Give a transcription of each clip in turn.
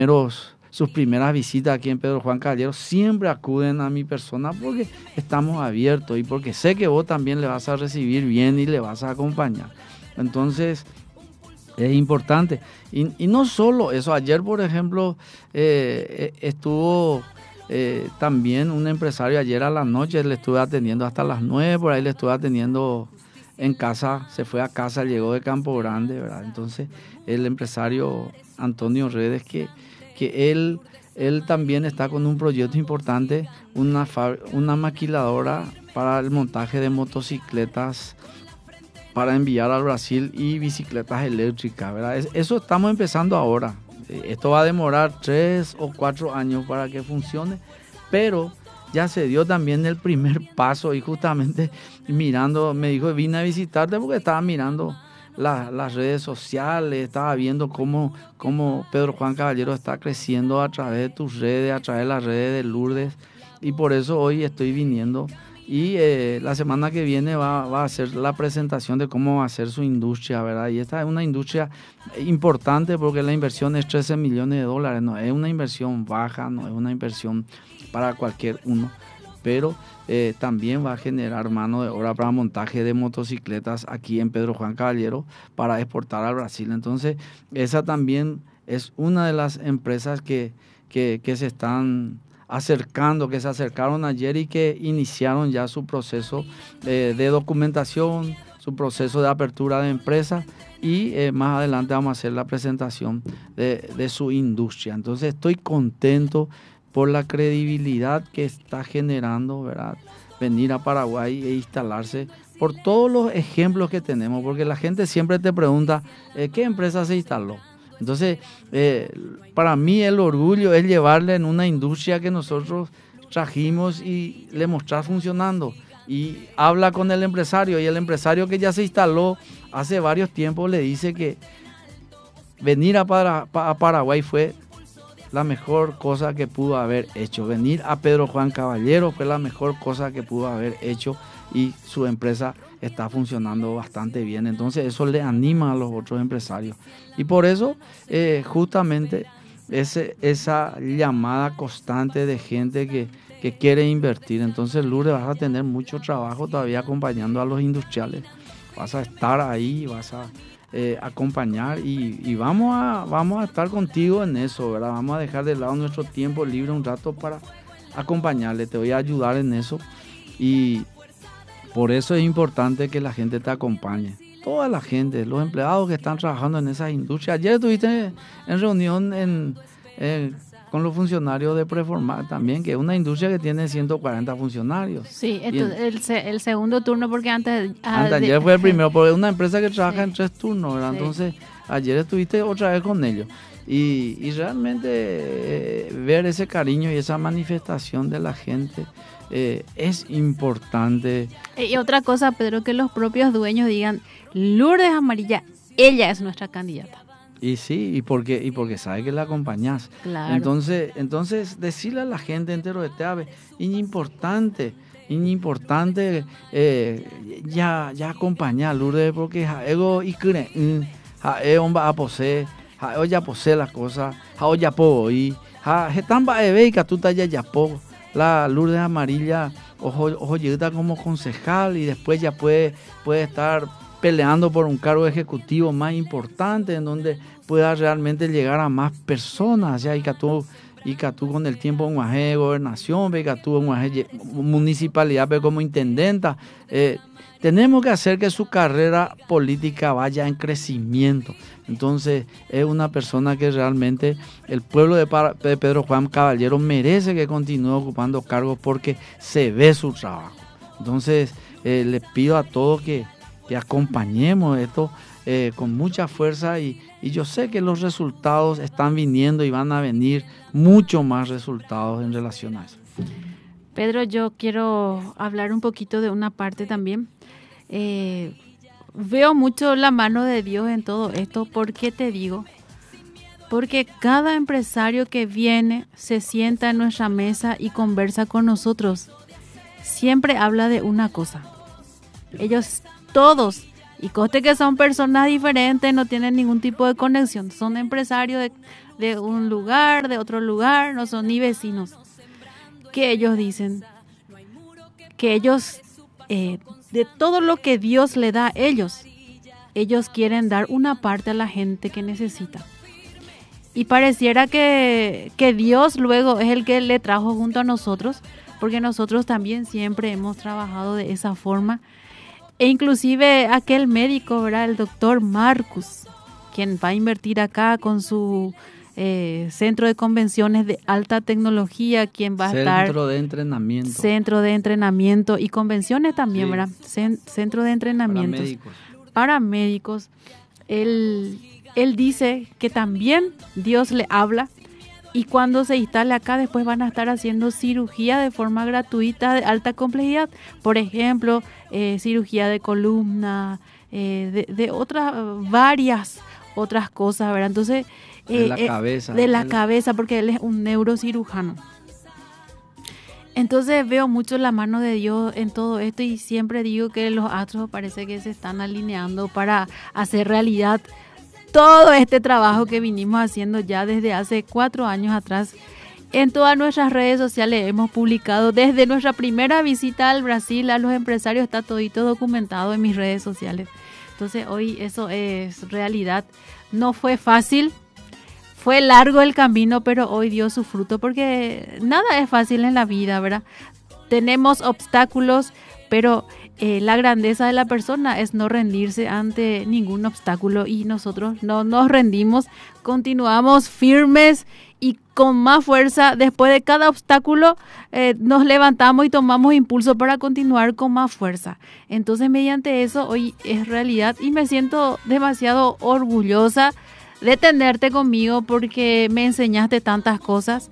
sus primeras visitas aquí en Pedro Juan Caballero, siempre acuden a mi persona porque estamos abiertos y porque sé que vos también le vas a recibir bien y le vas a acompañar. Entonces, es importante. Y no solo eso, ayer, por ejemplo, estuvo también un empresario, ayer a la noche le estuve atendiendo hasta las 9, por ahí le estuve atendiendo en casa, se fue a casa, llegó de Campo Grande, ¿verdad? Entonces, el empresario Antonio Redes, que él también está con un proyecto importante, una maquiladora para el montaje de motocicletas para enviar al Brasil y bicicletas eléctricas, ¿verdad? Eso estamos empezando ahora. Esto va a demorar 3 o 4 años para que funcione, pero ya se dio también el primer paso y justamente mirando, me dijo, vine a visitarte porque estaba mirando las redes sociales, estaba viendo cómo Pedro Juan Caballero está creciendo a través de tus redes, a través de las redes de Lourdes, y por eso hoy estoy viniendo. Y la semana que viene va a hacer la presentación de cómo va a ser su industria, ¿verdad? Y esta es una industria importante porque la inversión es 13 millones de dólares, no es una inversión baja, no es una inversión para cualquier uno, pero también va a generar mano de obra para montaje de motocicletas aquí en Pedro Juan Caballero para exportar al Brasil. Entonces, esa también es una de las empresas que se están acercando, que se acercaron ayer y que iniciaron ya su proceso de documentación, su proceso de apertura de empresa, y más adelante vamos a hacer la presentación de su industria. Entonces estoy contento por la credibilidad que está generando, ¿verdad?, venir a Paraguay e instalarse, por todos los ejemplos que tenemos, porque la gente siempre te pregunta, ¿qué empresa se instaló? Entonces, para mí el orgullo es llevarle en una industria que nosotros trajimos y le mostrar funcionando. Y habla con el empresario, y el empresario que ya se instaló hace varios tiempos le dice que venir a Paraguay fue la mejor cosa que pudo haber hecho. Venir a Pedro Juan Caballero fue la mejor cosa que pudo haber hecho, y su empresa está funcionando bastante bien. Entonces eso le anima a los otros empresarios. Y por eso justamente esa llamada constante de gente que quiere invertir. Entonces, Lourdes, vas a tener mucho trabajo todavía acompañando a los industriales. Vas a estar ahí, vas a acompañar y vamos a estar contigo en eso, ¿verdad? Vamos a dejar de lado nuestro tiempo libre un rato para acompañarle. Te voy a ayudar en eso, y por eso es importante que la gente te acompañe. Toda la gente, los empleados que están trabajando en esas industrias. Ayer estuviste en reunión con los funcionarios de Preformar también, que es una industria que tiene 140 funcionarios. Sí, el segundo turno, porque ayer fue el primero, porque es una empresa que trabaja en 3 turnos, ¿verdad? Sí. Entonces, ayer estuviste otra vez con ellos. Y realmente ver ese cariño y esa manifestación de la gente es importante. Y otra cosa, Pedro, que los propios dueños digan, Lourdes Amarilla, ella es nuestra candidata. Y sí, y porque sabe que la acompañás. Claro. Entonces decirle a la gente entero de Teave, importante ya acompañar a Lourdes, porque ego y cree, hombre a posee, ya posee las cosas, ya puedo ir, están baebe y catuta ya puedo. La Lourdes Amarilla, ojo llega como concejal, y después ya puede estar peleando por un cargo ejecutivo más importante, en donde pueda realmente llegar a más personas. Ya y tú con el tiempo en Guajé gobernación, y tú en Guajé municipalidad, pero como intendenta, tenemos que hacer que su carrera política vaya en crecimiento. Entonces es una persona que realmente el pueblo de Pedro Juan Caballero merece que continúe ocupando cargos, porque se ve su trabajo. Entonces le pido a todos que acompañemos esto con mucha fuerza, y yo sé que los resultados están viniendo y van a venir mucho más resultados en relación a eso. Pedro, yo quiero hablar un poquito de una parte también. Veo mucho la mano de Dios en todo esto. ¿Por qué te digo? Porque cada empresario que viene se sienta en nuestra mesa y conversa con nosotros, siempre habla de una cosa. Ellos todos, y conste que son personas diferentes, no tienen ningún tipo de conexión, son empresarios de un lugar, de otro lugar, no son ni vecinos. Que ellos dicen que ellos, de todo lo que Dios le da a ellos quieren dar una parte a la gente que necesita. Y pareciera que Dios luego es el que le trajo junto a nosotros, porque nosotros también siempre hemos trabajado de esa forma. E inclusive aquel médico, ¿verdad? El doctor Marcus, quien va a invertir acá con su centro de convenciones de alta tecnología, quien va a estar... Centro de entrenamiento. Centro de entrenamiento y convenciones también, sí. ¿Verdad? Centro de entrenamiento. Para médicos. Él dice que también Dios le habla y cuando se instale acá después van a estar haciendo cirugía de forma gratuita de alta complejidad. Por ejemplo, cirugía de columna, de otras, varias otras cosas, ¿verdad? Entonces, de la cabeza. De la cabeza, porque él es un neurocirujano. Entonces veo mucho la mano de Dios en todo esto y siempre digo que los astros parece que se están alineando para hacer realidad todo este trabajo que vinimos haciendo ya desde hace 4 años atrás. En todas nuestras redes sociales hemos publicado desde nuestra primera visita al Brasil a los empresarios, está todito documentado en mis redes sociales. Entonces hoy eso es realidad. No fue fácil, fue largo el camino, pero hoy dio su fruto porque nada es fácil en la vida, ¿verdad? Tenemos obstáculos, pero la grandeza de la persona es no rendirse ante ningún obstáculo y nosotros no nos rendimos, continuamos firmes y con más fuerza. Después de cada obstáculo nos levantamos y tomamos impulso para continuar con más fuerza. Entonces mediante eso hoy es realidad y me siento demasiado orgullosa de tenerte conmigo porque me enseñaste tantas cosas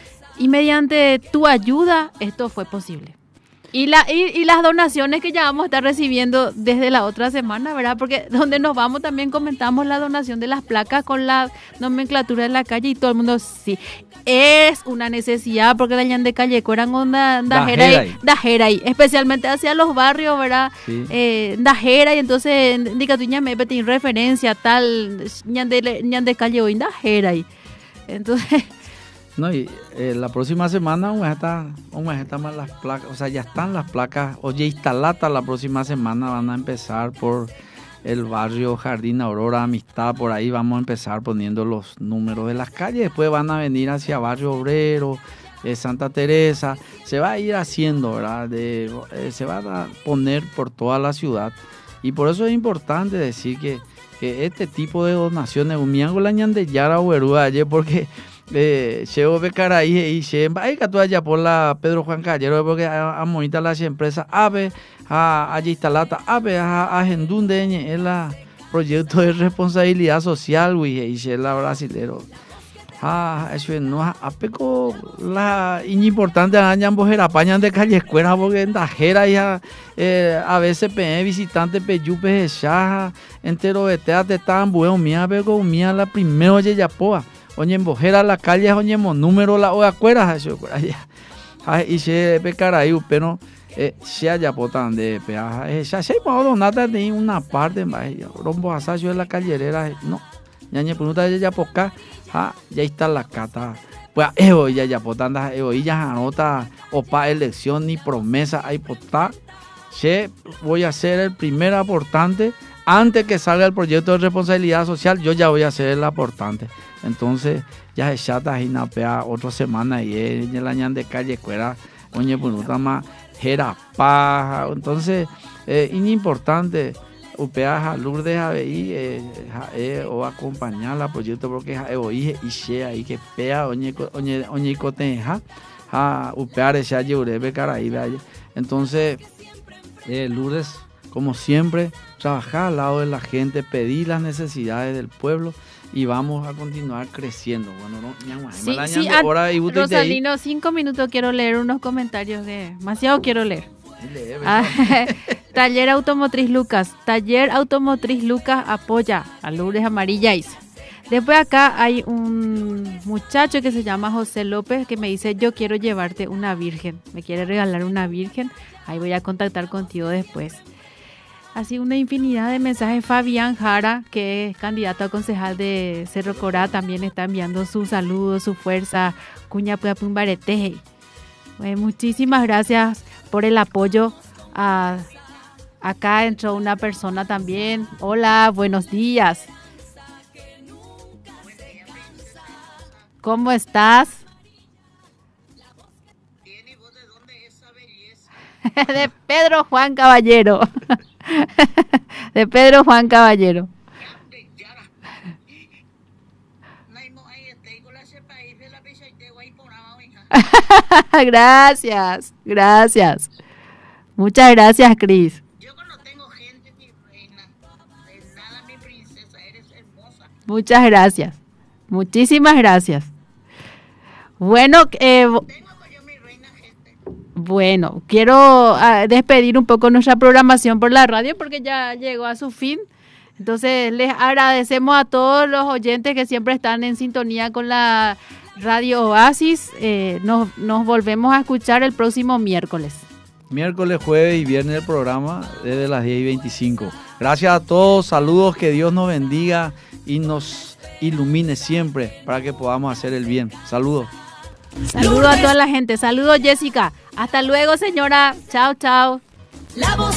y mediante tu ayuda esto fue posible. Y las donaciones que ya vamos a estar recibiendo desde la otra semana, ¿verdad? Porque donde nos vamos también comentamos la donación de las placas con la nomenclatura de la calle y todo el mundo sí. Es una necesidad porque la de calle eran una dajera y especialmente hacia los barrios, ¿verdad? Sí. Dajera y entonces indicatuña me tiene referencia tal de calle hoy dajera y entonces no, y la próxima semana vamos a estar más las placas, o sea, ya están las placas, oye, instalata la próxima semana van a empezar por el barrio Jardín Aurora, Amistad, por ahí vamos a empezar poniendo los números de las calles, después van a venir hacia Barrio Obrero, Santa Teresa, se va a ir haciendo, ¿verdad? Se va a poner por toda la ciudad y por eso es importante decir que este tipo de donaciones, un miango la ñande yara uerúa ayer porque llevo becaraí y llevo ahí que tú allá por la Pedro Juan Callero porque a monita las empresas ave a instalata ave a gendunde en la proyecto de responsabilidad social y la brasilero eso no apeco la importante añan bojera pañan de calle escuela porque en dajera ya a veces visitante peyupe ya entero de tan bueno mía pero mía la primero ya poa oye en bojera la calle oye número la o acuerdas eso por allá y se pecaray pero se haya potan de peaje ya se puedo nada de una parte más rombo asayo de la callerera no ñañe pregunta ya poca ya está la cata pues ya potan ya anota o pa elección ni promesa hay potá se voy a ser el primer aportante antes que salga el proyecto de responsabilidad social yo ya voy a ser el aportante. Entonces ya se chata y napea otra semana y en la ñan de calle cuera oye punuta más jera paja entonces importante upea Lourdes ahí o acompañar al proyecto porque oye y se ahí que pea oye coteja upear ese ayure caray entonces Lourdes como siempre trabajar al lado de la gente pedir las necesidades del pueblo y vamos a continuar creciendo. Bueno, no, Rosalino, 5 minutos quiero leer unos comentarios demasiado quiero leer. Taller Automotriz Lucas apoya a Lourdes Amarillas. Después acá hay un muchacho que se llama José López que me dice yo quiero llevarte una virgen, me quiere regalar una virgen, ahí voy a contactar contigo después. Así una infinidad de mensajes. Fabián Jara, que es candidato a concejal de Cerro Corá, también está enviando sus saludos, su fuerza. Cuña Pumbareteje. Muchísimas gracias por el apoyo. Acá entró una persona también. Hola, buenos días. ¿Cómo estás? Bien, ¿y vos de dónde es esa belleza? De Pedro Juan Caballero. De Pedro Juan Caballero. Gracias, gracias. Muchas gracias, Cris. Yo no tengo gente, mi reina. De nada, mi princesa, eres hermosa. Muchas gracias. Muchísimas gracias. Bueno, Tengo yo, mi reina, gente. Bueno, quiero despedir un poco nuestra programación por la radio porque ya llegó a su fin. Entonces, les agradecemos a todos los oyentes que siempre están en sintonía con la Radio Oasis. Nos volvemos a escuchar el próximo miércoles. Miércoles, jueves y viernes el programa desde las 10:25. Gracias a todos, saludos, que Dios nos bendiga y nos ilumine siempre para que podamos hacer el bien. Saludos. Saludos a toda la gente. Saludos, Jessica. Hasta luego, señora. Chao, chao.